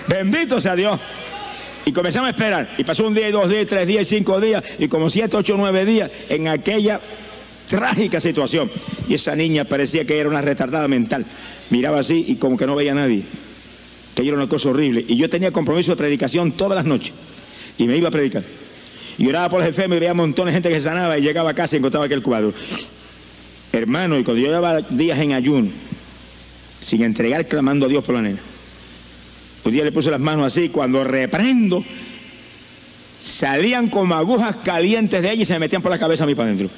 Bendito sea Dios. Y comenzamos a esperar. Y pasó un día, y 2 días, y 3 días, y 5 días, y como 7, 8, 9 días en aquella trágica situación. Y esa niña parecía que era una retardada mental. Miraba así y como que no veía a nadie. Que era una cosa horrible. Y yo tenía compromiso de predicación todas las noches. Y me iba a predicar. Y oraba por los enfermos y veía montones de gente que se sanaba y llegaba a casa y encontraba aquel cuadro. Hermano, y cuando yo llevaba días en ayuno, sin entregar, clamando a Dios por la nena. Un día le puse las manos así, cuando reprendo, salían como agujas calientes de ella y se me metían por la cabeza a mí para adentro.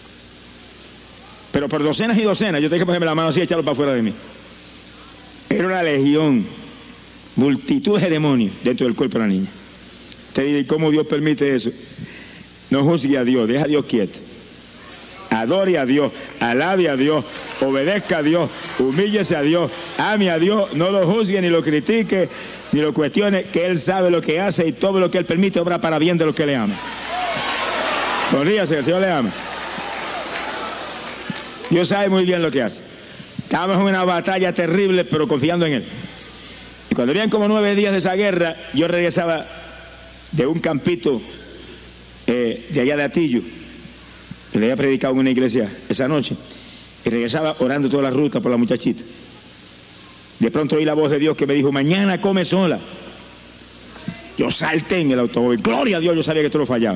Pero por docenas y docenas, yo tenía que ponerme la mano así y echarlo para afuera de mí. Era una legión, multitud de demonios dentro del cuerpo de la niña. Te digo, ¿cómo Dios permite eso? No juzgue a Dios, deja a Dios quieto. Adore a Dios, alabe a Dios, obedezca a Dios, humíllese a Dios, ame a Dios, no lo juzgue, ni lo critique, ni lo cuestione, que Él sabe lo que hace y todo lo que Él permite obra para bien de los que le aman. Sonríase, que el Señor le ama. Dios sabe muy bien lo que hace. Estábamos en una batalla terrible, pero confiando en Él. Y cuando habían como 9 días de esa guerra, yo regresaba de un campito de allá de Atillo, que le había predicado en una iglesia esa noche, y regresaba orando toda la ruta por la muchachita. De pronto oí la voz de Dios que me dijo, mañana come sola. Yo salté en el automóvil, gloria a Dios, yo sabía que esto no fallaba.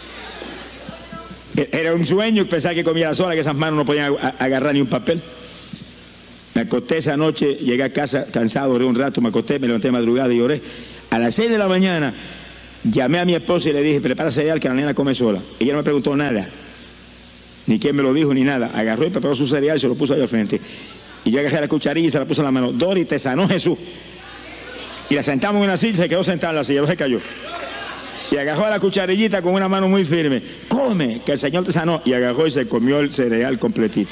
Era un sueño pensar que comiera sola, que esas manos no podían agarrar ni un papel. Me acosté esa noche, llegué a casa cansado, oré un rato, me acosté, me levanté de madrugada y oré. A las 6 de la mañana llamé a mi esposa y le dije, prepara cereal que la nena come sola. Ella no me preguntó nada, ni quién me lo dijo, ni nada. Agarró y preparó su cereal y se lo puso ahí al frente. Y yo agarré la cucharilla y se la puse en la mano. Dori, te sanó Jesús. Y la sentamos en una silla y se quedó sentada en la silla, no se cayó. Y agarró la cucharillita con una mano muy firme. Come, que el Señor te sanó. Y agarró y se comió el cereal completito.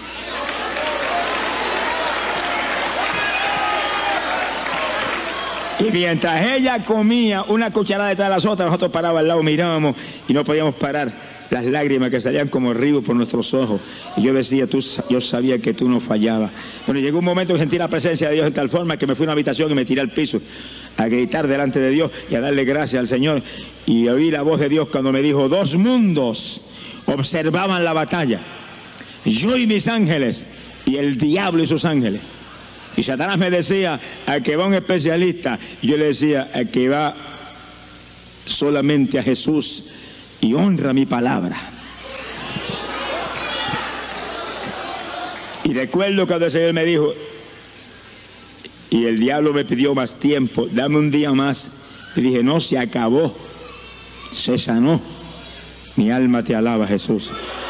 Y mientras ella comía una cucharada detrás de las otras, nosotros parábamos al lado, mirábamos y no podíamos parar las lágrimas que salían como ríos por nuestros ojos. Y yo decía, yo sabía que tú no fallabas. Bueno, llegó un momento que sentí la presencia de Dios de tal forma que me fui a una habitación y me tiré al piso a gritar delante de Dios y a darle gracias al Señor. Y oí la voz de Dios cuando me dijo, 2 mundos observaban la batalla, yo y mis ángeles, y el diablo y sus ángeles. Y Satanás me decía, a que va un especialista. Y yo le decía, a que va solamente a Jesús y honra mi palabra. Y recuerdo cuando el Señor me dijo, y el diablo me pidió más tiempo, dame un día más. Y dije, no, se acabó, se sanó. Mi alma te alaba, Jesús.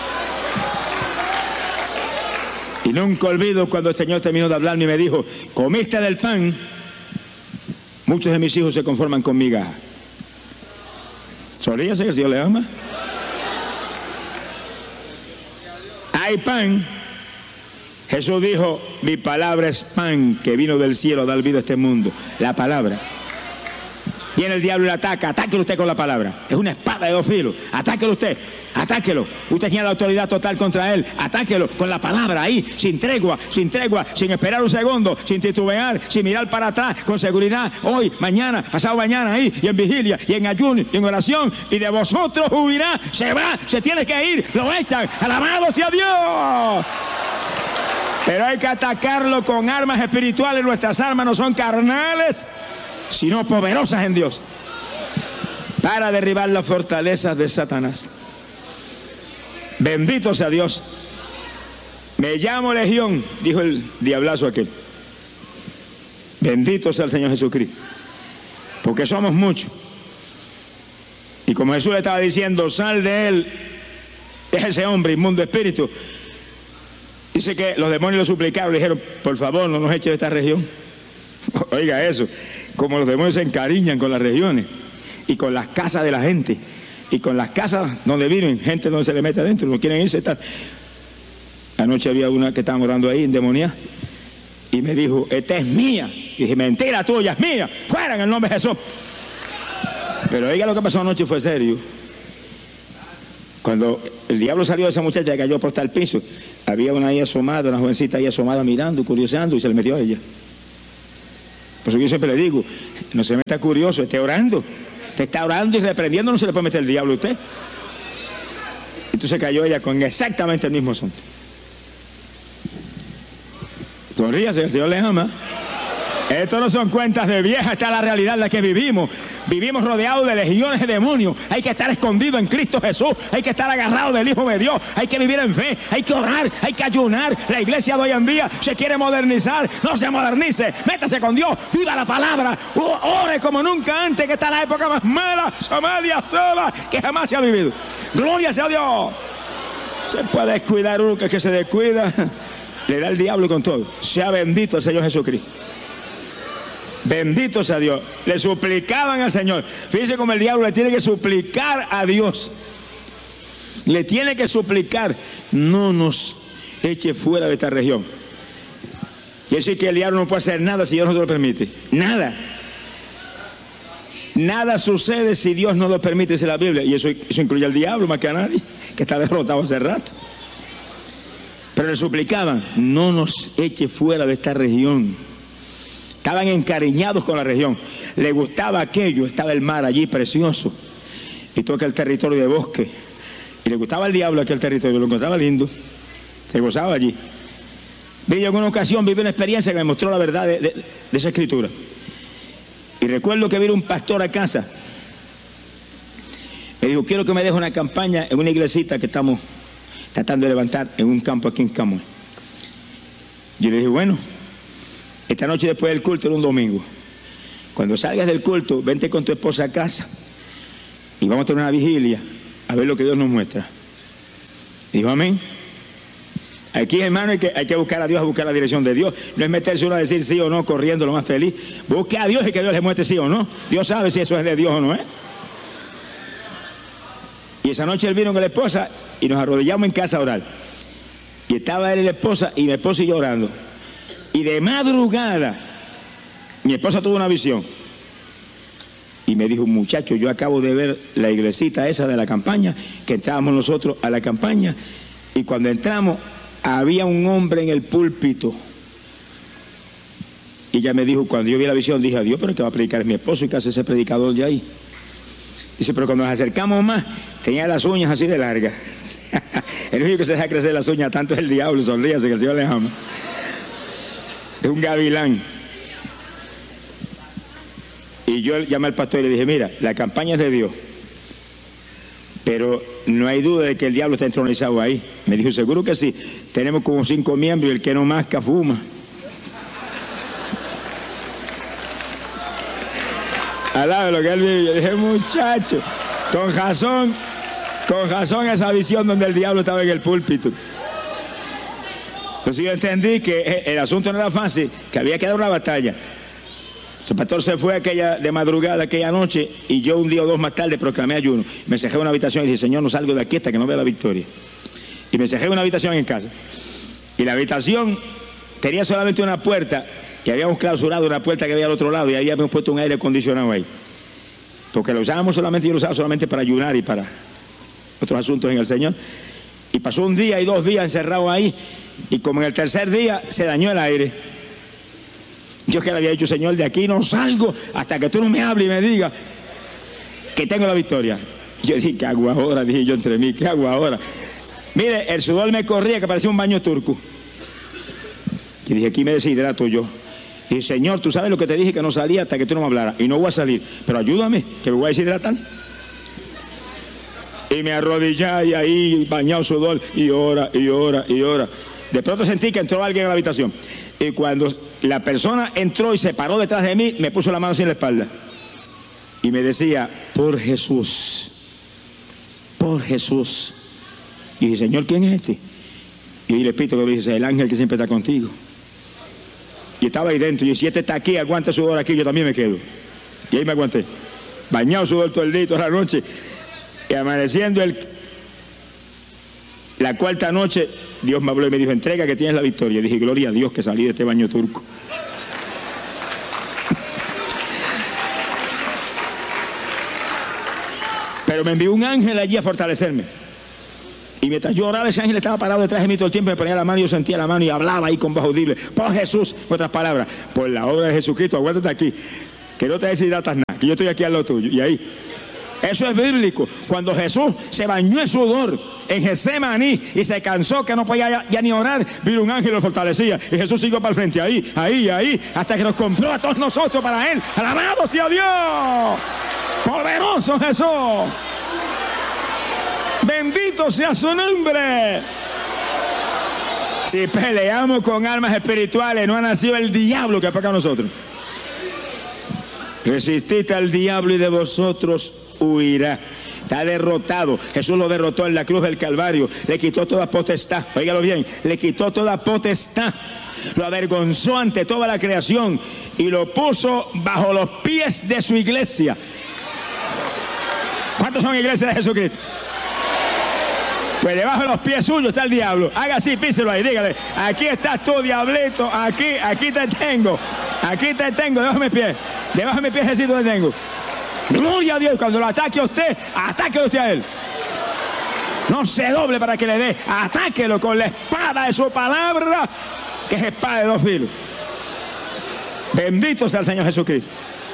Y nunca olvido cuando el Señor terminó de hablarme y me dijo, comiste del pan, muchos de mis hijos se conforman con migaja. Sonríase que el Señor le ama. Hay pan. Jesús dijo, mi palabra es pan que vino del cielo a dar vida a este mundo. La palabra. Viene el diablo y le ataca, atáquelo usted con la palabra. Es una espada de 2 filos. Atáquelo usted, atáquelo. Usted tiene la autoridad total contra él. Atáquelo con la palabra ahí, sin tregua, sin esperar un segundo, sin titubear, sin mirar para atrás, con seguridad. Hoy, mañana, pasado mañana ahí, y en vigilia, y en ayuno, y en oración. Y de vosotros huirá, se va, se tiene que ir, lo echan. Alabado sea Dios. Pero hay que atacarlo con armas espirituales. Nuestras armas no son carnales, sino poderosas en Dios, para derribar las fortalezas de Satanás. Bendito sea Dios. Me llamo Legión, dijo el diablazo aquel. Bendito sea el Señor Jesucristo, porque somos muchos. Y como Jesús le estaba diciendo, sal de él, es ese hombre inmundo espíritu. Dice que los demonios le suplicaron, le dijeron, por favor, no nos eche de esta región. Oiga eso, como los demonios se encariñan con las regiones y con las casas de la gente y con las casas donde viven, gente donde se le mete adentro, no quieren irse. Tal. Anoche había una que estaba orando ahí, endemoniada, y me dijo, esta es mía. Y dije, mentira tuya, es mía, fuera en el nombre de Jesús. Pero oiga, lo que pasó anoche fue serio. Cuando el diablo salió de esa muchacha y cayó por el piso, había una ahí asomada, una jovencita ahí asomada mirando, curioseando, y se le metió a ella. Por eso yo siempre le digo, No se meta curioso, esté orando. Usted está orando y reprendiendo, no se le puede meter el diablo a usted. Entonces cayó ella con exactamente el mismo asunto. Sonríase, el Señor le ama. Esto no son cuentas de vieja, esta es la realidad en la que vivimos. Vivimos rodeados de legiones de demonios. Hay que estar escondido en Cristo Jesús. Hay que estar agarrado del Hijo de Dios. Hay que vivir en fe. Hay que orar. Hay que ayunar. La iglesia de hoy en día se quiere modernizar. No se modernice. Métase con Dios. Viva la palabra. Ore como nunca antes, que está la época más mala, somalia, sola, que jamás se ha vivido. Gloria sea a Dios. Se puede descuidar uno que se descuida. Le da el diablo con todo. Sea bendito el Señor Jesucristo. Bendito sea Dios. Le suplicaban al Señor. Fíjense cómo el diablo le tiene que suplicar a Dios. Le tiene que suplicar: no nos eche fuera de esta región. Y decir que el diablo no puede hacer nada si Dios no se lo permite. Nada. Nada sucede si Dios no lo permite, dice la Biblia. Y eso incluye al diablo más que a nadie, que está derrotado hace rato. Pero le suplicaban: no nos eche fuera de esta región. Estaban encariñados con la región. Le gustaba aquello. Estaba el mar allí precioso. Y todo aquel territorio de bosque. Y le gustaba al diablo aquel territorio. Lo encontraba lindo. Se gozaba allí. Vi yo en una ocasión, viví una experiencia que me mostró la verdad de esa escritura. Y recuerdo que vino un pastor a casa. Me dijo: quiero que me deje una campaña en una iglesita que estamos tratando de levantar en un campo aquí en Camuy. Yo le dije: bueno, esta noche después del culto, era un domingo, cuando salgas del culto, vente con tu esposa a casa y vamos a tener una vigilia a ver lo que Dios nos muestra. Dijo: amén. Aquí, hermano, hay que buscar a Dios, a buscar la dirección de Dios. No es meterse uno a decir sí o no corriendo lo más feliz. Busque a Dios y que Dios le muestre sí o no. Dios sabe si eso es de Dios o no es. Y esa noche él vino con la esposa y nos arrodillamos en casa a orar. Y estaba él y la esposa, y mi esposa y yo orando. Y de madrugada, mi esposa tuvo una visión. Y me dijo: muchacho, yo acabo de ver la iglesita esa de la campaña, que entrábamos nosotros a la campaña. Y cuando entramos, había un hombre en el púlpito. Y ella me dijo, cuando yo vi la visión, dije: adiós, pero que va a predicar es mi esposo, y que hace ese predicador de ahí. Dice: pero cuando nos acercamos más, tenía las uñas así de largas. El único que se deja crecer las uñas tanto es el diablo. Sonríase, que el Señor le ama. Es un gavilán. Y yo llamé al pastor y le dije: mira, la campaña es de Dios, pero no hay duda de que el diablo está entronizado ahí. Me dijo: seguro que sí. Tenemos como 5 miembros y el que no masca fuma. Alaba lo que él vive. Yo dije: muchacho, con razón esa visión donde el diablo estaba en el púlpito. Entonces yo entendí que el asunto no era fácil, que había que dar una batalla. El pastor se fue de madrugada aquella noche, y yo un día o dos más tarde proclamé ayuno. Me encerré en una habitación y dije: Señor, no salgo de aquí hasta que no vea la victoria. Y me encerré en una habitación en casa. Y la habitación tenía solamente una puerta, y habíamos clausurado una puerta que había al otro lado, y ahí habíamos puesto un aire acondicionado ahí. Porque lo usábamos solamente, yo lo usaba solamente para ayunar y para otros asuntos en el Señor. Y pasó un día y 2 días encerrado ahí, y como en el tercer día se dañó el aire. Yo que le había dicho: Señor, de aquí no salgo hasta que tú no me hables y me digas que tengo la victoria. Y yo dije: ¿qué hago ahora? Dije yo entre mí: ¿qué hago ahora? Mire, el sudor me corría que parecía un baño turco. Y dije: aquí me deshidrato yo. Y dije: Señor, tú sabes lo que te dije, que no salía hasta que tú no me hablaras. Y no voy a salir, pero ayúdame, que me voy a deshidratar. Y me arrodillé ahí, bañado sudor, y ora, y ora, y ora. De pronto sentí que entró alguien en la habitación. Y cuando la persona entró y se paró detrás de mí, me puso la mano así en la espalda. Y me decía: por Jesús, por Jesús. Y dije: Señor, ¿quién es este? Y el Espíritu me dice: el ángel que siempre está contigo. Y estaba ahí dentro. Y si este está aquí, aguanta sudor aquí, yo también me quedo. Y ahí me aguanté. Bañado sudor todo el día, toda la noche. Y amaneciendo la 4ª noche, Dios me habló y me dijo: entrega que tienes la victoria. Y dije: gloria a Dios que salí de este baño turco. Pero me envió un ángel allí a fortalecerme. Y mientras yo oraba, ese ángel estaba parado detrás de mí todo el tiempo, me ponía la mano y yo sentía la mano y hablaba ahí con voz audible: por Jesús, otras palabras, por la obra de Jesucristo, aguántate aquí. que no te deshidratas nada, que yo estoy aquí al lado tuyo. Y ahí, eso es bíblico. Cuando Jesús se bañó en sudor en Getsemaní y se cansó que no podía ya ni orar, vino un ángel y lo fortalecía. Y Jesús siguió para el frente, ahí, hasta que nos compró a todos nosotros para Él. ¡Alabado sea Dios! ¡Poderoso Jesús! ¡Bendito sea su nombre! Si peleamos con armas espirituales, no ha nacido el diablo que ataca a nosotros. Resistid al diablo y de vosotros huirá. Está derrotado. Jesús lo derrotó en la cruz del Calvario. Le quitó toda potestad. Óigalo bien. Le quitó toda potestad. Lo avergonzó ante toda la creación y lo puso bajo los pies de su iglesia. ¿Cuántos son iglesias de Jesucristo? Pues debajo de los pies suyos está el diablo. Haga así, píselo ahí, dígale: aquí estás tú, diablito, aquí te tengo. Aquí te tengo, debajo de mis pies. Debajo de mis pies, Jesús, te tengo. Gloria a Dios. Cuando lo ataque a usted, atáquelo usted a él. No se doble para que le dé. Atáquelo con la espada de su palabra, que es espada de dos filos. Bendito sea el Señor Jesucristo.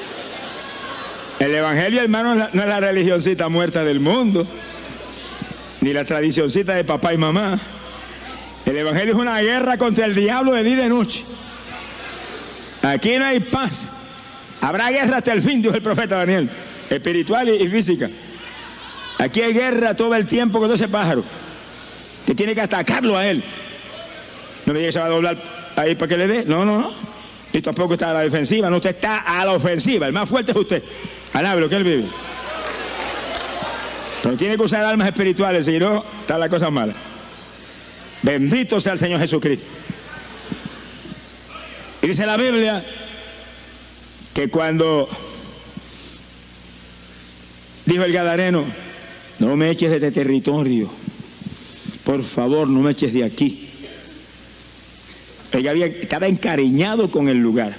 El evangelio, hermano, no es la religioncita muerta del mundo, ni la tradicioncita de papá y mamá. El evangelio es una guerra contra el diablo de día y de noche. Aquí no hay paz. Habrá guerra hasta el fin, dijo el profeta Daniel, espiritual y física. Aquí hay guerra todo el tiempo con todo ese pájaro. Te tiene que atacarlo a él. No me diga que se va a doblar ahí para que le dé. No. Y tampoco está a la defensiva. No, usted está a la ofensiva. El más fuerte es usted. Alabe lo que él vive. Pero tiene que usar armas espirituales, si no, está la cosa mala. Bendito sea el Señor Jesucristo. Y dice la Biblia que cuando dijo el gadareno: no me eches de este territorio, por favor, no me eches de aquí. Ella estaba encariñado con el lugar.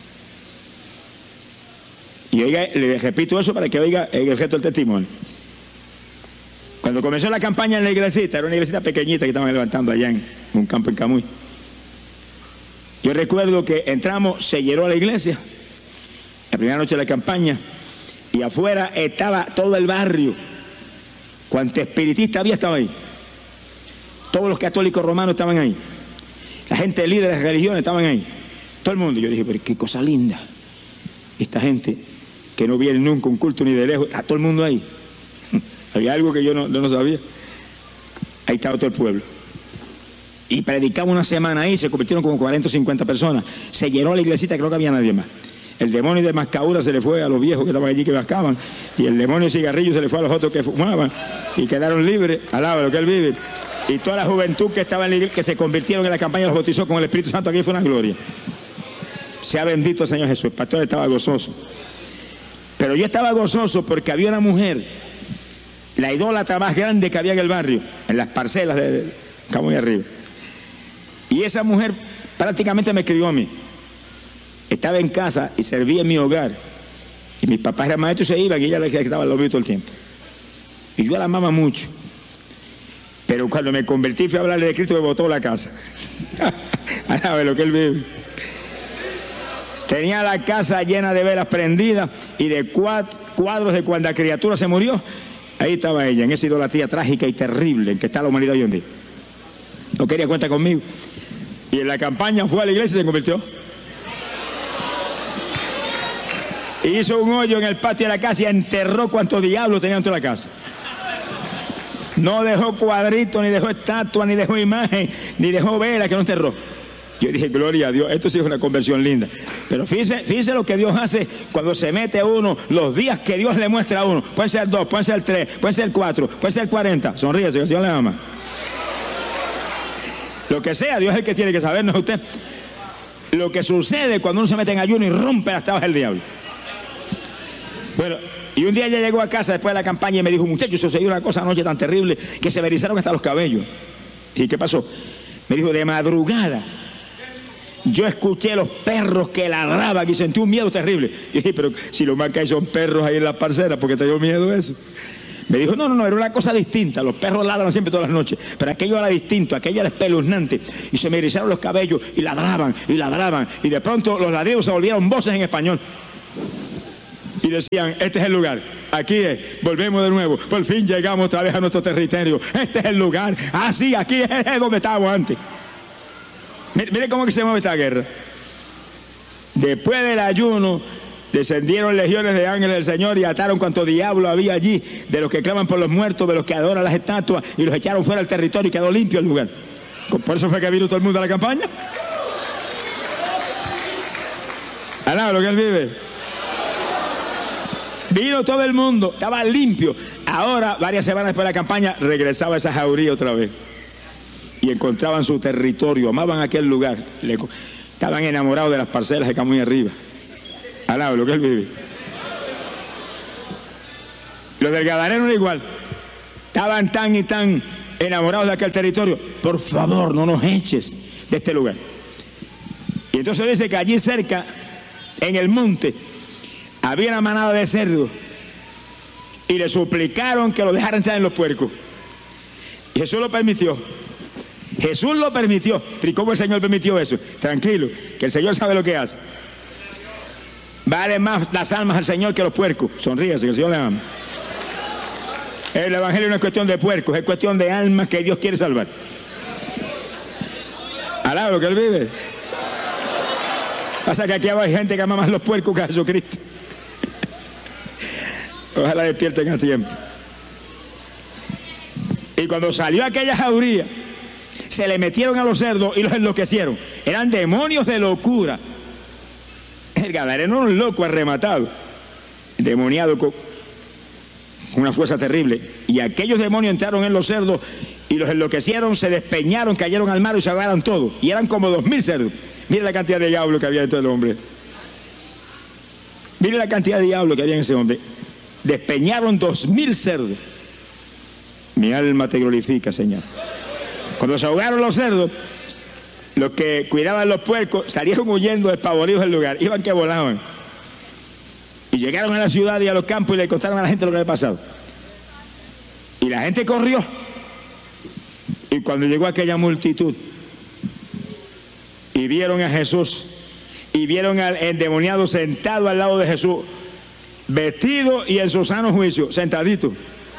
Y oiga, le repito eso para que oiga el resto del testimonio. Cuando comenzó la campaña en la iglesita, era una iglesita pequeñita que estaban levantando allá en un campo en Camuy. Yo recuerdo que entramos, se llenó la iglesia, la primera noche de la campaña, y afuera estaba todo el barrio. Cuanto espiritista había estaba ahí. Todos los católicos romanos estaban ahí. La gente líder de las religiones estaban ahí. Todo el mundo. Yo dije, pero qué cosa linda. Esta gente que no viene nunca a un culto ni de lejos, está todo el mundo ahí. Había algo que yo no sabía. Ahí estaba todo el pueblo. Y predicaba una semana ahí, se convirtieron como 40 o 50 personas. Se llenó la iglesita, creo que había nadie más. El demonio de mascadura se le fue a los viejos que estaban allí que mascaban. Y el demonio de cigarrillos se le fue a los otros que fumaban. Y quedaron libres. Alaba lo que él vive. Y toda la juventud que estaba en la iglesia, que se convirtieron en la campaña, los bautizó con el Espíritu Santo. Aquí fue una gloria. Sea bendito el Señor Jesús. El pastor estaba gozoso. Pero yo estaba gozoso porque había una mujer, la idólatra más grande que había en el barrio, en las parcelas de Camuy arriba. Y esa mujer prácticamente me escribió a mí. Estaba en casa y servía en mi hogar. Y mis papás eran maestros y se iban, y ella era la que estaba al lado mío todo el tiempo. Y yo la amaba mucho. Pero cuando me convertí, fui a hablarle de Cristo, me botó la casa. A ver lo que él vive. Tenía la casa llena de velas prendidas y de cuadros de cuando la criatura se murió. Ahí estaba ella, en esa idolatría trágica y terrible en que está la humanidad hoy en día. No quería cuenta conmigo. Y en la campaña fue a la iglesia y se convirtió. Hizo un hoyo en el patio de la casa y enterró cuantos diablos tenían dentro de la casa. No dejó cuadritos, ni dejó estatua, ni dejó imagen, ni dejó vela, que no enterró. Yo dije, gloria a Dios, esto sí es una conversión linda. Pero fíjese lo que Dios hace cuando se mete uno, los días que Dios le muestra a uno. Pueden ser 2, pueden ser 3, pueden ser 4, pueden ser 40. Sonríese, que el Señor le ama. Lo que sea, Dios es el que tiene que saber, no es usted. Lo que sucede cuando uno se mete en ayuno y rompe las tablas del diablo. Bueno, y un día ella llegó a casa después de la campaña y me dijo, muchachos, sucedió una cosa anoche tan terrible que se me erizaron hasta los cabellos. ¿Y qué pasó? Me dijo, de madrugada yo escuché los perros que ladraban y sentí un miedo terrible. Y dije, pero si lo más que hay son perros ahí en las parcelas, ¿por qué te dio miedo eso? Me dijo, no, era una cosa distinta. Los perros ladran siempre todas las noches, pero aquello era distinto, aquello era espeluznante. Y se me erizaron los cabellos y ladraban, y de pronto los ladridos se volvieron voces en español. y decían, este es el lugar, aquí es, volvemos de nuevo, por fin llegamos otra vez a nuestro territorio, este es el lugar, sí, aquí es donde estábamos antes. Mire cómo que se mueve esta guerra. Después del ayuno, descendieron legiones de ángeles del Señor y ataron cuanto diablo había allí, de los que claman por los muertos, de los que adoran las estatuas, y los echaron fuera del territorio y quedó limpio el lugar. Por eso fue que vino todo el mundo a la campaña. Alaba lo que él vive. Vino todo el mundo, estaba limpio. Ahora, varias semanas después de la campaña, regresaba esa jauría otra vez. Y encontraban su territorio, amaban aquel lugar. Estaban enamorados de las parcelas de Camuy arriba. Alaba lo que él vive. Los del Gadareno era igual. Estaban tan y tan enamorados de aquel territorio. Por favor, no nos eches de este lugar. Y entonces dice que allí cerca, en el monte, había una manada de cerdos y le suplicaron que lo dejaran entrar en los puercos. Y Jesús lo permitió. Jesús lo permitió. ¿Y cómo el Señor permitió eso? Tranquilo, que el Señor sabe lo que hace. Vale más las almas al Señor que los puercos. Sonríase, que el Señor le ama. El evangelio no es cuestión de puercos, es cuestión de almas que Dios quiere salvar. Alaba lo que él vive. Pasa que aquí hay gente que ama más los puercos que a Jesucristo. Ojalá despierten a tiempo. Y cuando salió aquella jauría, se le metieron a los cerdos y los enloquecieron. Eran demonios de locura. El gadareno era un loco arrematado, demoniado con una fuerza terrible. Y aquellos demonios entraron en los cerdos y los enloquecieron, se despeñaron, cayeron al mar y se ahogaron todos. Y eran como 2000 cerdos. Mire la cantidad de diablo que había dentro del hombre. Mire la cantidad de diablo que había en ese hombre. Despeñaron 2000 cerdos. Mi alma te glorifica, Señor. Cuando se ahogaron los cerdos, los que cuidaban los puercos salieron huyendo despavoridos del lugar. Iban que volaban. Y llegaron a la ciudad y a los campos y le contaron a la gente lo que había pasado. Y la gente corrió. Y cuando llegó aquella multitud y vieron a Jesús y vieron al endemoniado sentado al lado de Jesús, vestido y en su sano juicio, sentadito.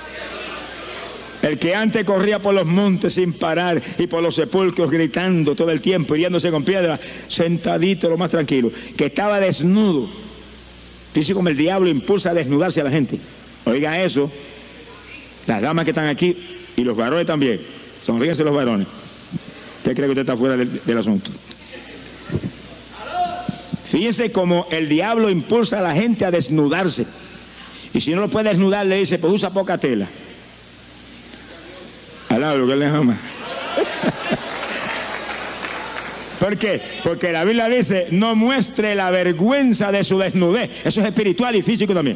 El que antes corría por los montes sin parar y por los sepulcros gritando todo el tiempo, hiriéndose con piedra, sentadito lo más tranquilo, que estaba desnudo. Dice como el diablo impulsa a desnudarse a la gente. Oiga eso, las damas que están aquí y los varones también. Sonríense los varones. ¿Usted cree que usted está fuera del asunto? Fíjense cómo el diablo impulsa a la gente a desnudarse. Y si no lo puede desnudar, le dice, pues usa poca tela. Alaba lo que él le ama. ¿Por qué? Porque la Biblia dice, no muestre la vergüenza de su desnudez. Eso es espiritual y físico también.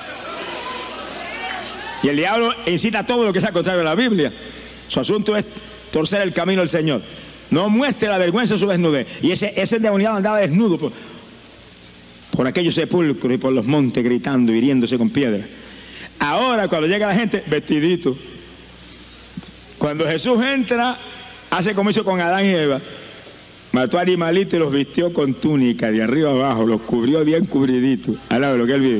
Y el diablo incita a todo lo que sea contrario a la Biblia. Su asunto es torcer el camino del Señor. No muestre la vergüenza de su desnudez. Y ese endemoniado andaba desnudo por aquellos sepulcros y por los montes gritando, hiriéndose con piedras. Ahora cuando llega la gente, vestidito. Cuando Jesús entra, hace como hizo con Adán y Eva. Mató animalitos y los vistió con túnica de arriba abajo, los cubrió bien cubriditos. Alaba lo que él vive.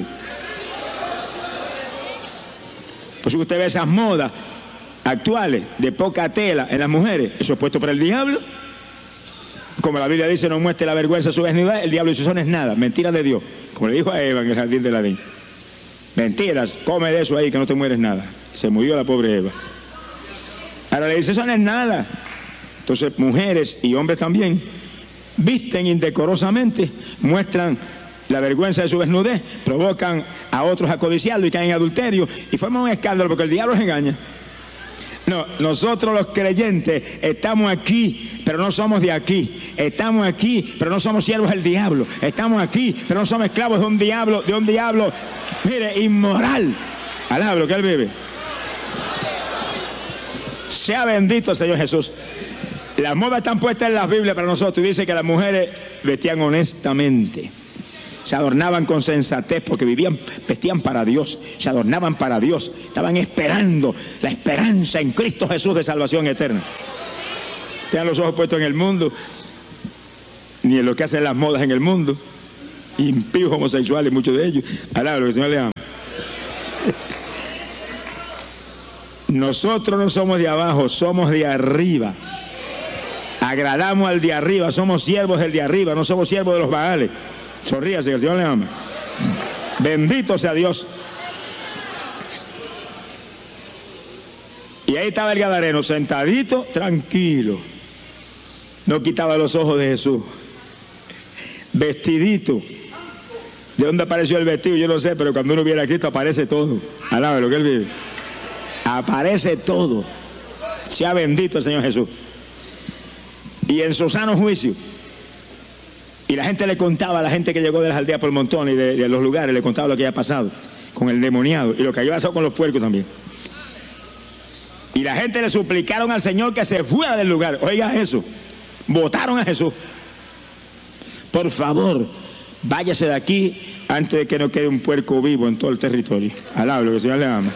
Por eso usted ve esas modas actuales de poca tela en las mujeres. Eso es puesto por el diablo. Como la Biblia dice, no muestre la vergüenza de su desnudez. El diablo dice, eso no es nada, mentira de Dios. Como le dijo a Eva en el jardín del Edén. Mentiras, come de eso ahí que no te mueres nada. Se murió la pobre Eva. Ahora le dice, eso no es nada. Entonces mujeres y hombres también visten indecorosamente, muestran la vergüenza de su desnudez, provocan a otros a codiciarlo y caen en adulterio y forman un escándalo porque el diablo los engaña. No, nosotros los creyentes estamos aquí, pero no somos de aquí. Estamos aquí, pero no somos siervos del diablo. Estamos aquí, pero no somos esclavos de un diablo, mire, inmoral. Alaba lo que él vive. Sea bendito el Señor Jesús. Las modas están puestas en las Biblias para nosotros y dice que las mujeres vestían honestamente. Se adornaban con sensatez porque vestían para Dios, se adornaban para Dios, estaban esperando la esperanza en Cristo Jesús de salvación eterna. Tengan los ojos puestos en el mundo, ni en lo que hacen las modas en el mundo. impíos homosexuales, muchos de ellos. Alaba lo que el Señor le ama. Nosotros no somos de abajo, somos de arriba. Agradamos al de arriba, somos siervos del de arriba, no somos siervos de los Baales. Sonríase, que el Señor le ama. Bendito sea Dios. Y ahí estaba el gadareno, sentadito, tranquilo. No quitaba los ojos de Jesús. Vestidito. ¿De dónde apareció el vestido? Yo no sé, pero cuando uno viene a Cristo aparece todo. Alabe lo que Él vive. Aparece todo. Sea bendito el Señor Jesús. Y en su sano juicio. Y la gente le contaba a la gente que llegó de las aldeas por el montón y de los lugares, le contaba lo que había pasado con el demoniado y lo que había pasado con los puercos también. Y la gente le suplicaron al Señor que se fuera del lugar. Oiga eso. Votaron a Jesús. Por favor, váyase de aquí antes de que no quede un puerco vivo en todo el territorio. Alablo, que el Señor le ama.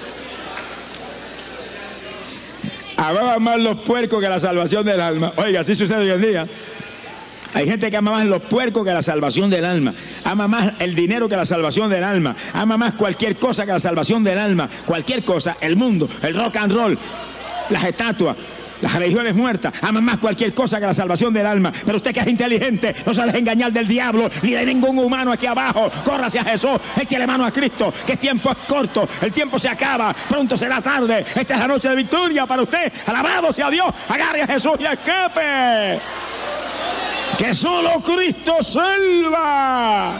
Amaban más los puercos que la salvación del alma. Oiga, así sucede hoy en día. Hay gente que ama más los puercos que la salvación del alma. Ama más el dinero que la salvación del alma. Ama más cualquier cosa que la salvación del alma. Cualquier cosa, el mundo, el rock and roll, las estatuas, las religiones muertas. Ama más cualquier cosa que la salvación del alma. Pero usted que es inteligente, no se deje engañar del diablo ni de ningún humano aquí abajo. Corra hacia Jesús, échele mano a Cristo, que el tiempo es corto, el tiempo se acaba, pronto será tarde. Esta es la noche de victoria para usted. Alabado sea Dios, agarre a Jesús y escape. Que solo Cristo salva.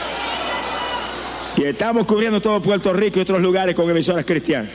Y estamos cubriendo todo Puerto Rico y otros lugares con emisoras cristianas.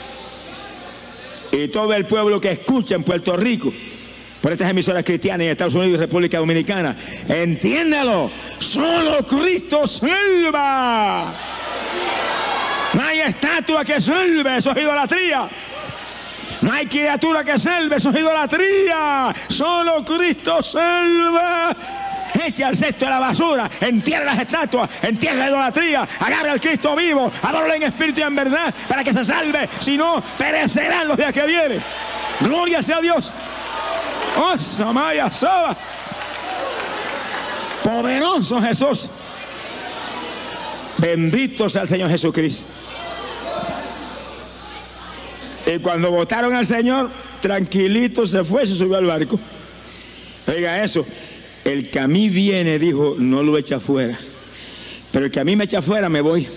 Y todo el pueblo que escucha en Puerto Rico por estas emisoras cristianas en Estados Unidos y República Dominicana, entiéndalo, solo Cristo salva. No hay estatua que salve, eso es idolatría. No hay criatura que salve, eso es idolatría. Solo Cristo salva. Echa el cesto de la basura, entierra las estatuas, entierra la idolatría, agarra al Cristo vivo, adóralo en espíritu y en verdad para que se salve, si no, perecerán los días que vienen. Gloria sea a Dios. Oh, Samaya Saba. Poderoso Jesús. Bendito sea el Señor Jesucristo. Y cuando votaron al Señor, tranquilito se fue, se subió al barco. Oiga eso, el que a mí viene, dijo, no lo echa fuera. Pero el que a mí me echa fuera, me voy.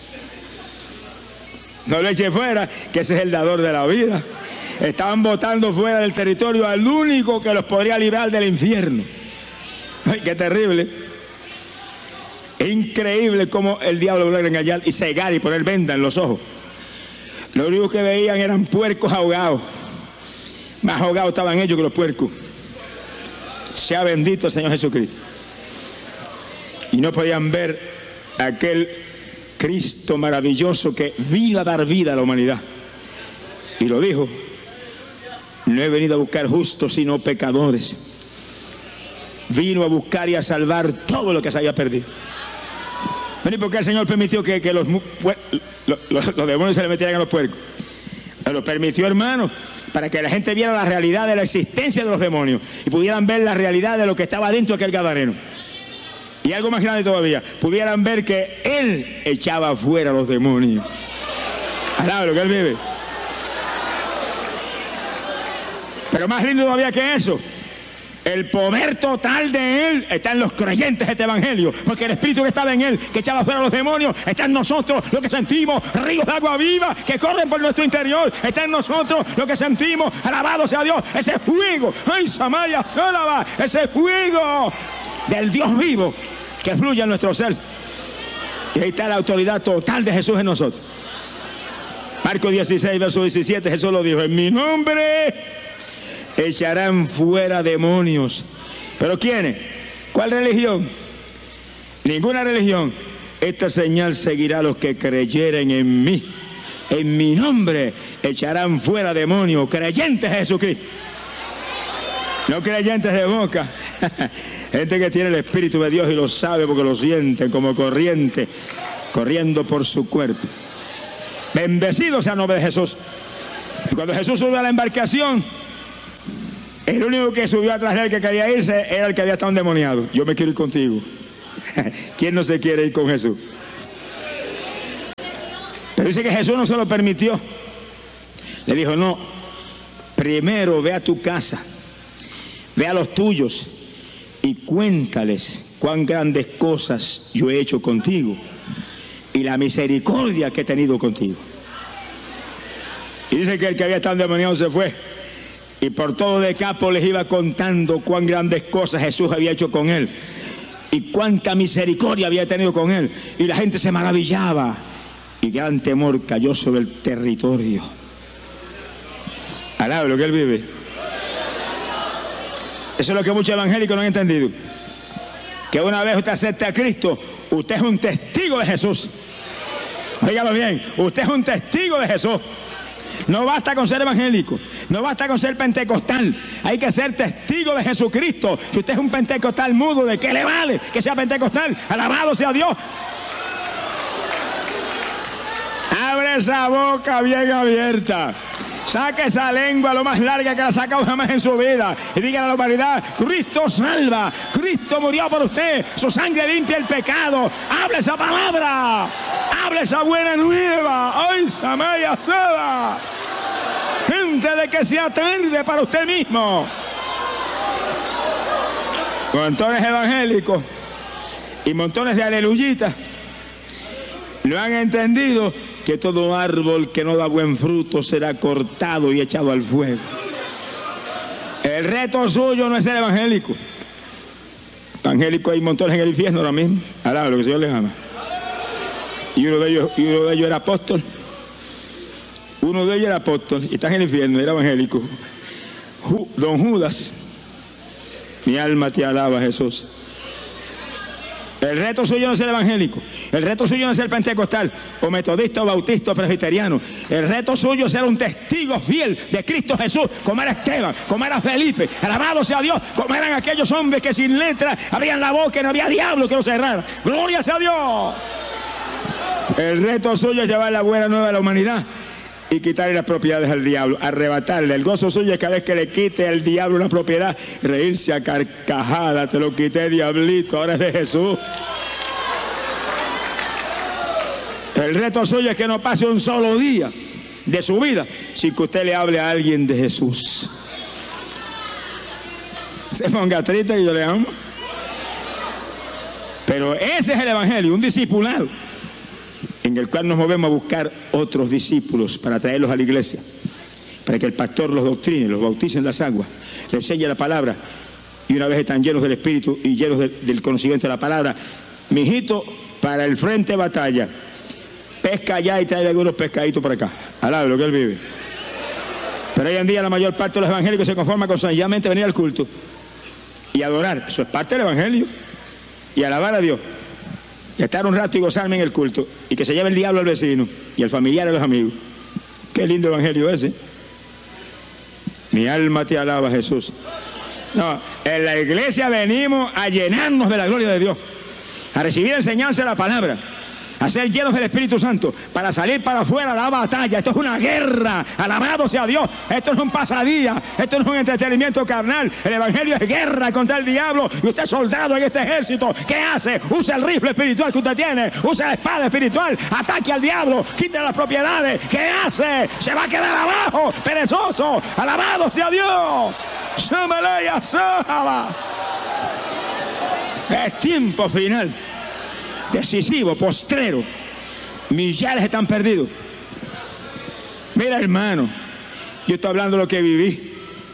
No lo eche fuera, que ese es el dador de la vida. Estaban votando fuera del territorio al único que los podría librar del infierno. Ay, qué terrible. Es increíble cómo el diablo logra engañar y cegar y poner venda en los ojos. Lo único que veían eran puercos ahogados. Más ahogados estaban ellos que los puercos. Sea bendito el Señor Jesucristo. Y no podían ver aquel Cristo maravilloso que vino a dar vida a la humanidad. Y lo dijo: no he venido a buscar justos sino pecadores. Vino a buscar y a salvar todo lo que se había perdido. ¿Y por qué el Señor permitió que los demonios se le metieran a los puercos? Lo permitió, hermano, para que la gente viera la realidad de la existencia de los demonios y pudieran ver la realidad de lo que estaba dentro de aquel gadareno. Y algo más grande todavía, pudieran ver que Él echaba fuera a los demonios. Alaba lo que Él vive. Pero más lindo todavía que eso, el poder total de Él está en los creyentes de este evangelio, porque el Espíritu que estaba en Él, que echaba fuera a los demonios, está en nosotros, lo que sentimos, ríos de agua viva que corren por nuestro interior, está en nosotros lo que sentimos. Alabado sea Dios, ese fuego, ay, Samaya Sálava, ese fuego del Dios vivo que fluye en nuestro ser. Y ahí está la autoridad total de Jesús en nosotros. Marcos 16, verso 17, Jesús lo dijo: en mi nombre echarán fuera demonios. ¿Pero quiénes? ¿Cuál religión? Ninguna religión. Esta señal seguirá a los que creyeren en mí. En mi nombre echarán fuera demonios. Creyentes de Jesucristo. No creyentes de boca. Gente que tiene el Espíritu de Dios y lo sabe porque lo sienten como corriente, corriendo por su cuerpo. Bendecido sea el nombre de Jesús. Y cuando Jesús subió a la embarcación, el único que subió atrás de él que quería irse era el que había estado endemoniado. Yo me quiero ir contigo. ¿Quién no se quiere ir con Jesús? Pero dice que Jesús no se lo permitió. Le dijo, no, primero ve a tu casa, ve a los tuyos y cuéntales cuán grandes cosas yo he hecho contigo y la misericordia que he tenido contigo. Y dice que el que había estado endemoniado se fue y por todo Decápolis iba contando cuán grandes cosas Jesús había hecho con él y cuánta misericordia había tenido con él, y la gente se maravillaba y gran temor cayó sobre el territorio. Alaba lo que él vive. Eso es lo que muchos evangélicos no han entendido, que una vez usted acepta a Cristo, usted es un testigo de Jesús. Óigalo bien, usted es un testigo de Jesús. No basta con ser evangélico, no basta con ser pentecostal, hay que ser testigo de Jesucristo. Si usted es un pentecostal mudo, ¿de qué le vale que sea pentecostal? Alabado sea Dios. Abre esa boca bien abierta, saque esa lengua lo más larga que la ha sacado jamás en su vida y diga a la humanidad, Cristo salva, Cristo murió por usted, su sangre limpia el pecado. Hable esa palabra, hable esa buena nueva. ¡Ay, Samaya Sada! Gente de que sea tarde para usted mismo. Montones evangélicos y montones de aleluyitas no han entendido que todo árbol que no da buen fruto será cortado y echado al fuego. El reto suyo no es ser evangélico. Evangélico hay montones en el infierno ahora mismo. Alaba lo que el Señor les ama. Y uno de ellos era apóstol. Uno de ellos era apóstol y está en el infierno, era evangélico. Don Judas. Mi alma te alaba, Jesús. El reto suyo no es ser evangélico, el reto suyo no es ser pentecostal, o metodista, o bautista, o presbiteriano. El reto suyo es ser un testigo fiel de Cristo Jesús, como era Esteban, como era Felipe. Alabado sea Dios, como eran aquellos hombres que sin letra abrían la boca y no había diablo que los cerrara. Gloria sea Dios. El reto suyo es llevar la buena nueva a la humanidad y quitarle las propiedades al diablo, arrebatarle. El gozo suyo es cada vez que le quite al diablo una propiedad, reírse a carcajada. Te lo quité, diablito, ahora es de Jesús. El reto suyo es que no pase un solo día de su vida sin que usted le hable a alguien de Jesús. Se ponga triste y yo le amo. Pero ese es el evangelio, un discipulado en el cual nos movemos a buscar otros discípulos para traerlos a la iglesia, para que el pastor los doctrine, los bautice en las aguas, les enseñe la palabra, y una vez están llenos del Espíritu y llenos del conocimiento de la palabra, mijito, para el frente de batalla, pesca allá y trae algunos pescaditos por acá. Alaba lo que él vive. Pero hoy en día la mayor parte de los evangélicos se conforma con sencillamente venir al culto y adorar. Eso es parte del evangelio, y alabar a Dios y estar un rato y gozarme en el culto, y que se lleve el diablo al vecino y al familiar y a los amigos. Qué lindo evangelio ese. Mi alma te alaba, Jesús. No, en la iglesia venimos a llenarnos de la gloria de Dios, a recibir enseñanza de la palabra, a ser llenos del Espíritu Santo, para salir para afuera a la batalla. Esto es una guerra, alabado sea Dios. Esto no es un pasadía, esto no es un entretenimiento carnal. El evangelio es guerra contra el diablo, y usted es soldado en este ejército. ¿Qué hace? Usa el rifle espiritual que usted tiene, usa la espada espiritual, ataque al diablo, quite las propiedades. ¿Qué hace? Se va a quedar abajo, perezoso. Alabado sea Dios. Es tiempo final, decisivo, postrero. Millares están perdidos. Mira, hermano, yo estoy hablando de lo que viví.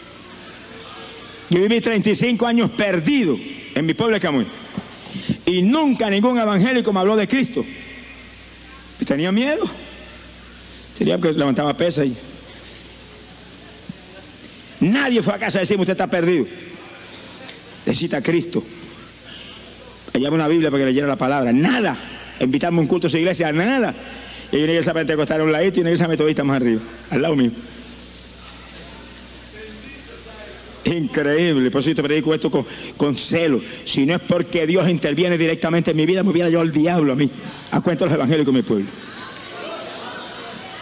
Yo viví 35 años perdido en mi pueblo de Camuy, y nunca ningún evangélico me habló de Cristo. Tenía miedo, tenía que levantaba pesas y nadie fue a casa a decirme: usted está perdido, necesita a Cristo. Allá una Biblia para que leyera la palabra. Nada. Invitarme a un culto a su iglesia, nada. Y hay una iglesia pentecostal a un ladito y una iglesia metodista más arriba, al lado mío. Increíble. Por eso yo te predico esto con celo. Si no es porque Dios interviene directamente en mi vida, me hubiera yo al diablo a mí, a cuenta de los evangélicos de mi pueblo.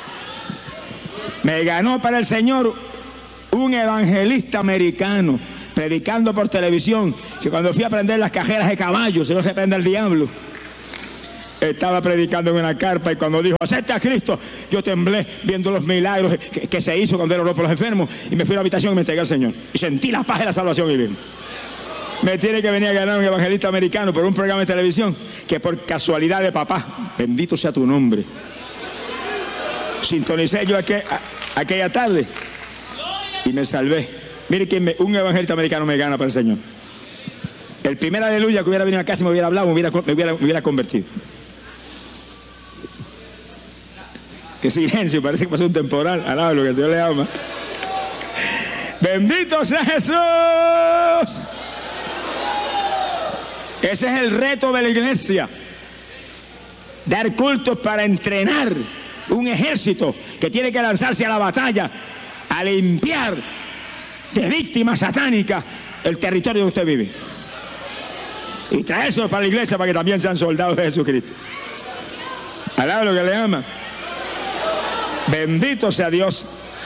Me ganó para el Señor un evangelista americano, predicando por televisión, que cuando fui a prender las cajeras de caballo, se que prende el diablo. Estaba predicando en una carpa y cuando dijo, acepta a Cristo, yo temblé viendo los milagros que se hizo cuando él oró por los enfermos, y me fui a la habitación y me entregué al Señor. Y sentí la paz de la salvación y bien. Me tiene que venir a ganar un evangelista americano por un programa de televisión que por casualidad de papá, bendito sea tu nombre, sintonicé yo aquella tarde y me salvé. Mire que un evangelista americano me gana para el Señor. El primer aleluya que hubiera venido a casa y me hubiera hablado, me hubiera convertido. Qué silencio, parece que pasó un temporal. Alaba lo que el Señor le ama. Bendito sea Jesús. Ese es el reto de la iglesia. Dar cultos para entrenar un ejército que tiene que lanzarse a la batalla, a limpiar de víctimas satánicas el territorio donde usted vive. Y traérselo para la iglesia para que también sean soldados de Jesucristo. Alaba lo que le ama. Bendito sea Dios.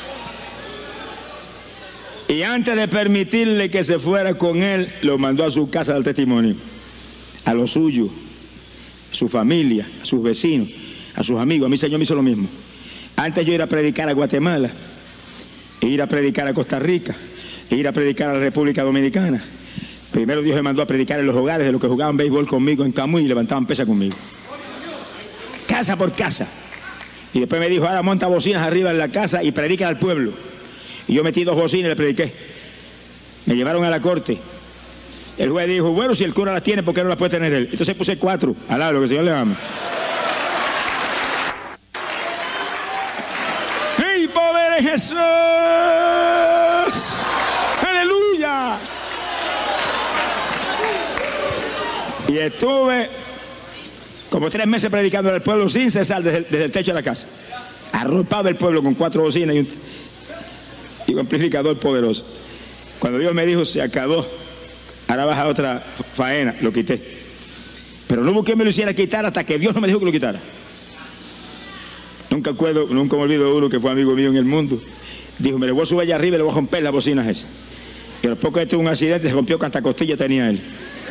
Y antes de permitirle que se fuera con él, lo mandó a su casa del testimonio, a los suyos, a su familia, a sus vecinos, a sus amigos. A mí el Señor me hizo lo mismo. Antes yo ir a predicar a Guatemala, e ir a predicar a Costa Rica, e ir a predicar a la República Dominicana. Primero Dios me mandó a predicar en los hogares de los que jugaban béisbol conmigo en Camuy y levantaban pesas conmigo. Casa por casa. Y después me dijo, ahora monta bocinas arriba en la casa y predica al pueblo. Y yo metí 2 bocinas y le prediqué. Me llevaron a la corte. El juez dijo, bueno, si el cura las tiene, ¿por qué no las puede tener él? Entonces puse 4. Alaba lo que el Señor le ama. ¡Ey, poder de Jesús! ¡Aleluya! Y estuve como 3 meses predicando al pueblo sin cesar desde el techo de la casa. Arropaba el pueblo con 4 bocinas y un amplificador poderoso. Cuando Dios me dijo, se acabó, ahora vas a otra faena, lo quité. Pero no busqué me lo hiciera quitar hasta que Dios no me dijo que lo quitara. Nunca me olvido uno que fue amigo mío en el mundo. Dijo, me le voy a subir allá arriba y le voy a romper las bocinas esas. Y a los pocos tuvo un accidente, se rompió que hasta costilla tenía él.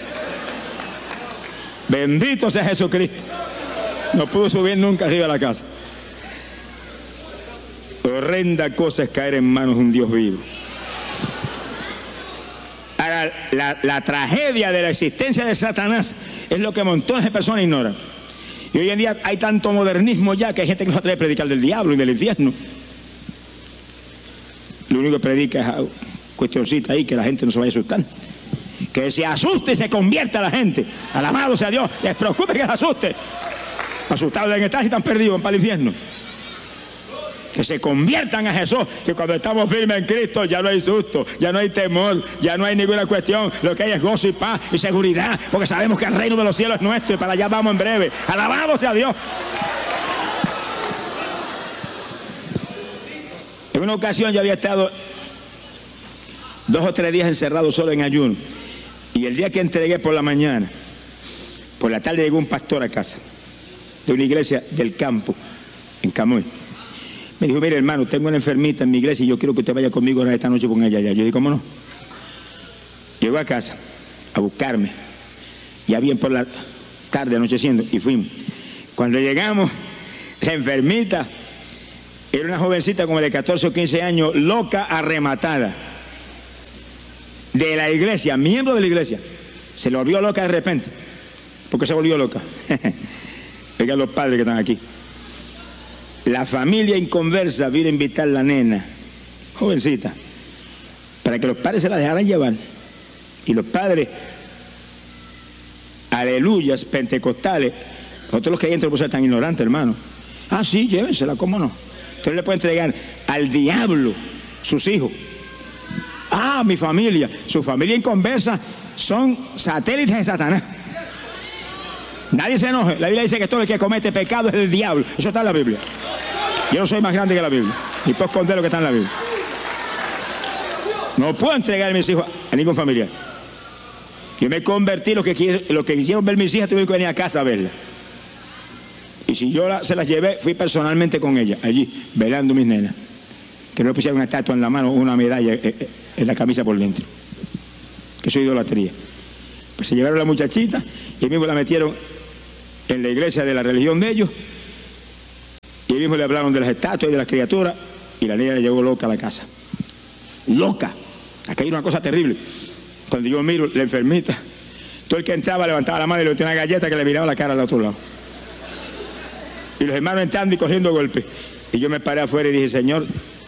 Bendito sea Jesucristo. No pudo subir nunca arriba a la casa. Horrenda cosa es caer en manos de un Dios vivo. Ahora, la tragedia de la existencia de Satanás es lo que montones de personas ignoran. Y hoy en día hay tanto modernismo ya que hay gente que no se atreve a predicar del diablo y del infierno. Lo único que predica es cuestioncita ahí que la gente no se vaya a asustar. Que se asuste y se convierta la gente. Alabado sea Dios. Les preocupe que se asuste. Asustados deben estar y están perdidos para el infierno. Que se conviertan a Jesús. Que cuando estamos firmes en Cristo ya no hay susto, ya no hay temor, ya no hay ninguna cuestión. Lo que hay es gozo y paz y seguridad. Porque sabemos que el reino de los cielos es nuestro y para allá vamos en breve. Alabado sea Dios. En una ocasión yo había estado 2 o 3 días encerrado solo en ayuno. Y el día que entregué por la mañana, por la tarde llegó un pastor a casa de una iglesia del campo, en Camuy. Me dijo, mire hermano, tengo una enfermita en mi iglesia y yo quiero que usted vaya conmigo esta noche con ella allá. Yo dije, ¿cómo no? Llegó a casa a buscarme, ya bien por la tarde, anocheciendo, y fuimos. Cuando llegamos, la enfermita era una jovencita como de 14 o 15 años, loca, arrematada. De la iglesia, miembro de la iglesia. Se le volvió loca de repente. ¿Por qué se volvió loca? Oigan los padres que están aquí. La familia inconversa vino a invitar a la nena, jovencita, para que los padres se la dejaran llevar. Y los padres, aleluyas, pentecostales, nosotros los creyentes no podemos ser tan ignorantes, hermano. Ah, sí, llévensela, ¿cómo no? Entonces le puede entregar al diablo sus hijos. Ah, mi familia, su familia inconversa son satélites de Satanás. Nadie se enoje. La Biblia dice que todo el que comete pecado es el diablo. Eso está en la Biblia. Yo no soy más grande que la Biblia. Ni puedo esconder lo que está en la Biblia. No puedo entregar a mis hijos a ningún familiar. Yo me convertí, los que quisieron ver mis hijas tuvieron que venir a casa a verlas. Y si yo se las llevé, fui personalmente con ellas, allí, velando mis nenas. Que no le pusieran una estatua en la mano o una medalla en la camisa por dentro. que eso es idolatría. Pues se llevaron a la muchachita y mismo la metieron en la iglesia de la religión de ellos, y mismo le hablaron de las estatuas y de las criaturas, y la niña le llegó loca a la casa. Loca. Aquí hay una cosa terrible. Cuando yo miro la enfermita, todo el que entraba levantaba la mano y le metía una galleta que le miraba la cara al otro lado. Y los hermanos entrando y cogiendo golpes. Y yo me paré afuera y dije, Señor,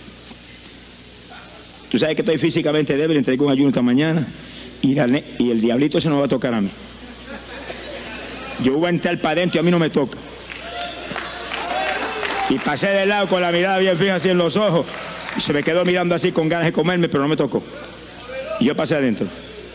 tú sabes que estoy físicamente débil, entré con ayuno esta mañana, y el diablito se nos va a tocar a mí. Yo voy a entrar para adentro y a mí no me toca. Y pasé de lado con la mirada bien fija así en los ojos, y se me quedó mirando así con ganas de comerme, pero no me tocó. Y yo pasé adentro.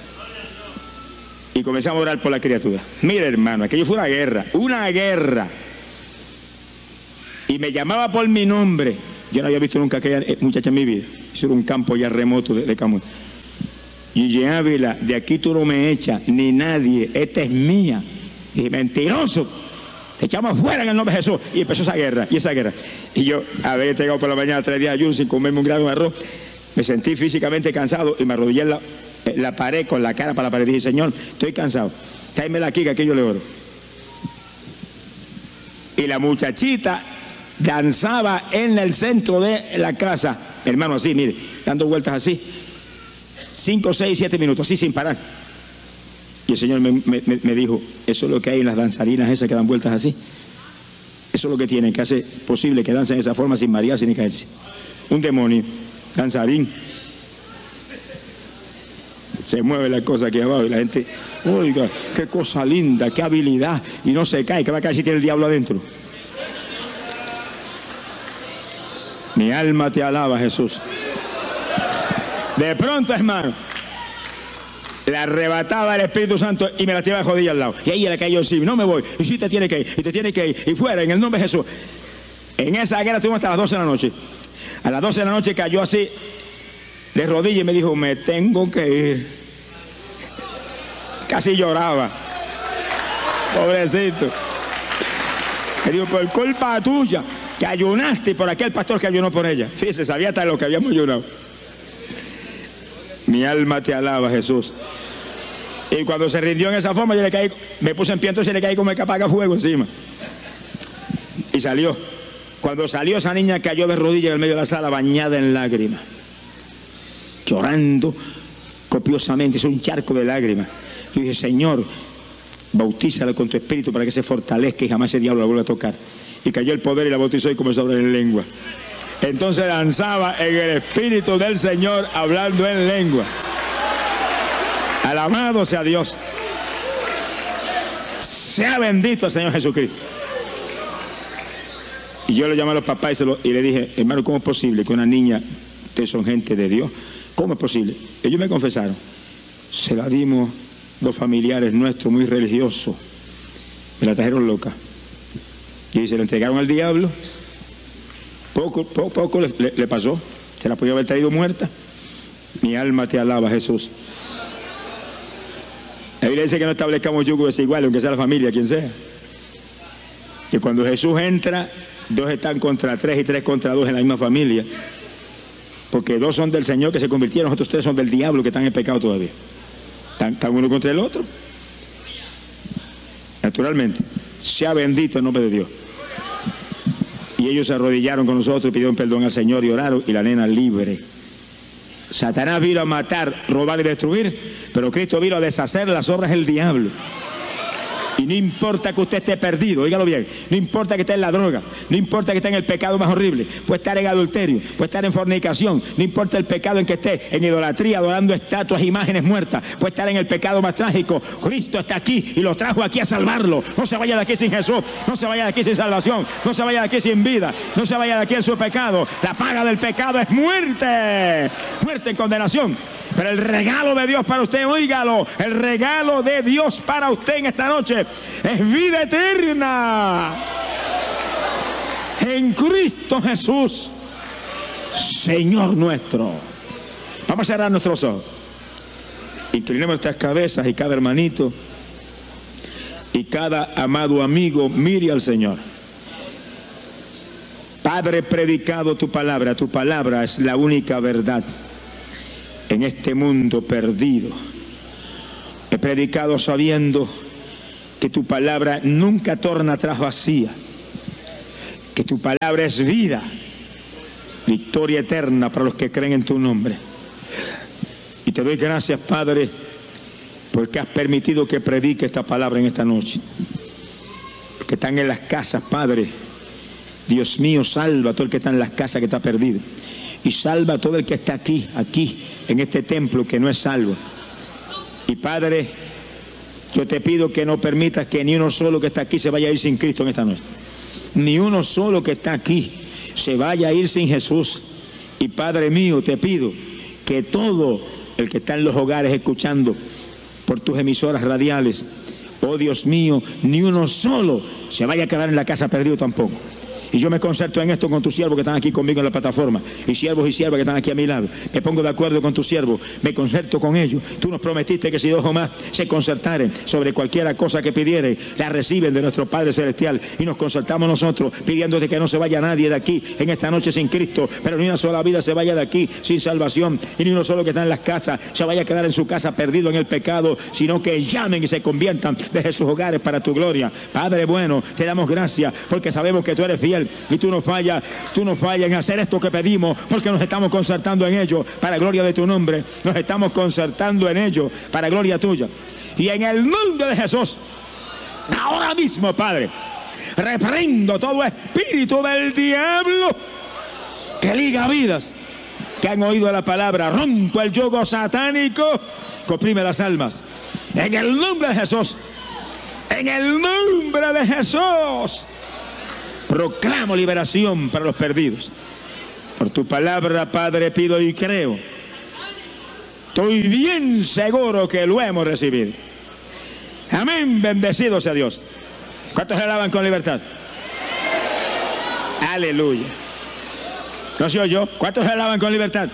Y comenzamos a orar por la criatura. Mire, hermano, aquello fue una guerra, una guerra. Y me llamaba por mi nombre. Yo no había visto nunca a aquella muchacha en mi vida. Eso era un campo ya remoto de Camuy. Y Ávila, de aquí tú no me echas, ni nadie, esta es mía. Y dije, mentiroso, te echamos fuera en el nombre de Jesús. Y empezó esa guerra, y yo había entregado por la mañana 3 días de ayuno sin comerme un grano de arroz. Me sentí físicamente cansado y me arrodillé en la pared, con la cara para la pared. Dije, Señor, estoy cansado, tráemela aquí que aquí yo le oro. Y la muchachita danzaba en el centro de la casa, hermano, así, mire, dando vueltas así, 5, 6, 7 minutos, así sin parar. Y el Señor me dijo, eso es lo que hay en las danzarinas esas que dan vueltas así. Eso es lo que tienen, que hace posible que dancen de esa forma sin marearse ni caerse. Un demonio, danzarín. Se mueve la cosa aquí abajo y la gente, oiga, qué cosa linda, qué habilidad, y no se cae, que va a caer si tiene el diablo adentro. Mi alma te alaba, Jesús. De pronto, hermano, la arrebataba el Espíritu Santo y me la tiraba de rodillas al lado. Y ahí le cayó encima, no me voy, y sí te tiene que ir, y te tiene que ir, y fuera, en el nombre de Jesús. En esa guerra estuvimos hasta las 12 de la noche. A las 12 de la noche cayó así, de rodillas, y me dijo, me tengo que ir. Casi lloraba. Pobrecito. Me dijo, por culpa tuya, que ayunaste por aquel pastor que ayunó por ella. Fíjese, sabía hasta lo que habíamos ayunado. Mi alma te alaba, Jesús. Y cuando se rindió en esa forma, yo le caí, me puse en pie, entonces le caí como el que apaga fuego encima. Y salió. Cuando salió, esa niña cayó de rodillas en el medio de la sala, bañada en lágrimas, llorando copiosamente. Es un charco de lágrimas. Yo dije, Señor, bautízala con tu espíritu para que se fortalezca y jamás ese diablo la vuelva a tocar. Y cayó el poder y la bautizó y comenzó a hablar en lengua. Entonces danzaba en el espíritu del Señor, hablando en lengua. Alabado sea Dios. Sea bendito el Señor Jesucristo. Y yo le llamé a los papás y le dije, hermano, ¿cómo es posible que una niña, ustedes son gente de Dios? ¿Cómo es posible? Ellos me confesaron. Se la dimos dos familiares nuestros muy religiosos. Me la trajeron loca. Y se la entregaron al diablo. Poco le pasó. Se la podía haber traído muerta. Mi alma te alaba, Jesús. La Biblia dice que no establezcamos yugo desigual, aunque sea la familia, quien sea. Que cuando Jesús entra, 2 están contra 3 y 3 contra 2 en la misma familia. Porque 2 son del Señor que se convirtieron, los otros 3 son del diablo que están en pecado todavía. Están uno contra el otro. Naturalmente. Sea bendito el nombre de Dios. Y ellos se arrodillaron con nosotros, pidieron perdón al Señor y oraron, y la nena libre. Satanás vino a matar, robar y destruir, pero Cristo vino a deshacer las obras del diablo. Y no importa que usted esté perdido, óigalo bien, no importa que esté en la droga, no importa que esté en el pecado más horrible, puede estar en adulterio, puede estar en fornicación, no importa el pecado en que esté, en idolatría, adorando estatuas, imágenes muertas, puede estar en el pecado más trágico. Cristo está aquí y lo trajo aquí a salvarlo. No se vaya de aquí sin Jesús, no se vaya de aquí sin salvación, no se vaya de aquí sin vida, no se vaya de aquí en su pecado. La paga del pecado es muerte, muerte en condenación. Pero el regalo de Dios para usted, óigalo, el regalo de Dios para usted en esta noche es vida eterna en Cristo Jesús, Señor nuestro. Vamos a cerrar nuestros ojos. Inclinemos nuestras cabezas y cada hermanito y cada amado amigo mire al Señor. Padre, predicado tu palabra es la única verdad en este mundo perdido. He predicado sabiendo que tu palabra nunca torna atrás vacía, que tu palabra es vida, victoria eterna para los que creen en tu nombre. Y te doy gracias, Padre, porque has permitido que predique esta palabra en esta noche. Los que están en las casas, Padre, Dios mío, salva a todo el que está en las casas que está perdido. Y salva a todo el que está aquí, en este templo que no es salvo. Y Padre, yo te pido que no permitas que ni uno solo que está aquí se vaya a ir sin Cristo en esta noche. Ni uno solo que está aquí se vaya a ir sin Jesús. Y Padre mío, te pido que todo el que está en los hogares escuchando por tus emisoras radiales, oh Dios mío, ni uno solo se vaya a quedar en la casa perdido tampoco. Y yo me concerto en esto con tus siervos que están aquí conmigo en la plataforma, y siervos y siervas que están aquí a mi lado. Me pongo de acuerdo con tus siervos, me concerto con ellos. Tú nos prometiste que si dos o más se concertaren sobre cualquiera cosa que pidieren, la reciben de nuestro Padre Celestial. Y nos concertamos nosotros pidiéndote que no se vaya nadie de aquí en esta noche sin Cristo, pero ni una sola vida se vaya de aquí sin salvación, y ni uno solo que está en las casas se vaya a quedar en su casa perdido en el pecado, sino que llamen y se conviertan desde sus hogares para tu gloria. Padre bueno, te damos gracias porque sabemos que tú eres fiel y tú no fallas en hacer esto que pedimos, porque nos estamos concertando en ello para gloria de tu nombre. Nos estamos concertando en ello para gloria tuya. Y en el nombre de Jesús, ahora mismo, Padre, reprendo todo espíritu del diablo que liga vidas que han oído la palabra. Rompo el yugo satánico que oprime las almas. En el nombre de Jesús, en el nombre de Jesús, proclamo liberación para los perdidos. Por tu palabra, Padre, pido y creo. Estoy bien seguro que lo hemos recibido. Amén, bendecido sea Dios. ¿Cuántos le alaban con libertad? Aleluya. ¿No se oyó? ¿Cuántos le alaban con libertad?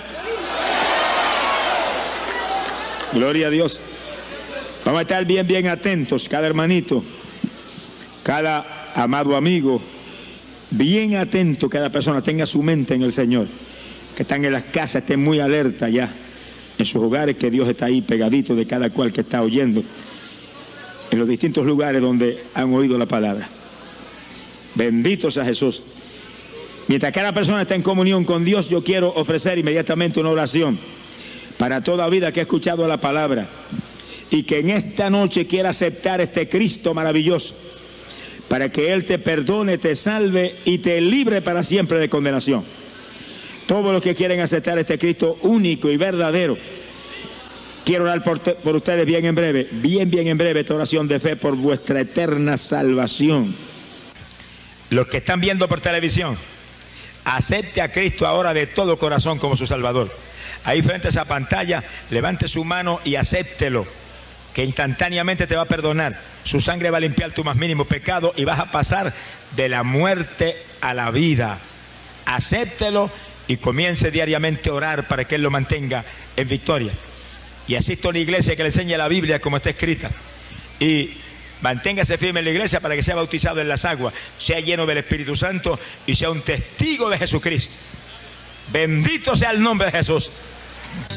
Gloria a Dios. Vamos a estar bien atentos, cada hermanito, cada amado amigo, bien atento, cada persona tenga su mente en el Señor. Que están en las casas, estén muy alerta ya en sus hogares, que Dios está ahí pegadito de cada cual que está oyendo, en los distintos lugares donde han oído la palabra. Bendito sea Jesús. Mientras cada persona está en comunión con Dios, yo quiero ofrecer inmediatamente una oración para toda vida que ha escuchado la palabra y que en esta noche quiera aceptar este Cristo maravilloso, para que Él te perdone, te salve y te libre para siempre de condenación. Todos los que quieren aceptar este Cristo único y verdadero, quiero orar por ustedes bien en breve, esta oración de fe por vuestra eterna salvación. Los que están viendo por televisión, acepte a Cristo ahora de todo corazón como su Salvador. Ahí frente a esa pantalla, levante su mano y acéptelo, que instantáneamente te va a perdonar. Su sangre va a limpiar tu más mínimo pecado y vas a pasar de la muerte a la vida. Acéptelo y comience diariamente a orar para que Él lo mantenga en victoria. Y asista a una iglesia que le enseñe la Biblia como está escrita. Y manténgase firme en la iglesia para que sea bautizado en las aguas, sea lleno del Espíritu Santo y sea un testigo de Jesucristo. Bendito sea el nombre de Jesús.